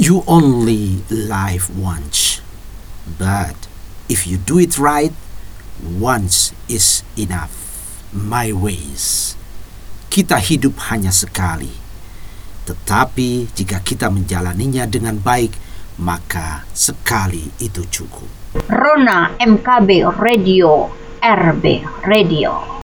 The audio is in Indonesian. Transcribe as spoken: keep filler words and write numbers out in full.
You only live once, but if you do it right, once is enough. My ways. Kita hidup hanya sekali, tetapi jika kita menjalaninya dengan baik, maka sekali itu cukup. Rona M K B Radio, R B Radio.